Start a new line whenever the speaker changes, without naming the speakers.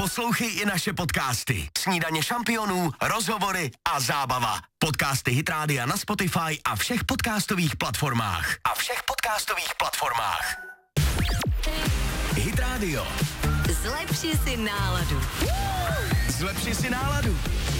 Poslouchej i naše podcasty. Snídaně šampionů, rozhovory a zábava. Podcasty Hit Rádia na Spotify a všech podcastových platformách. Hit Radio.
Zlepši si náladu.
Zlepši si náladu.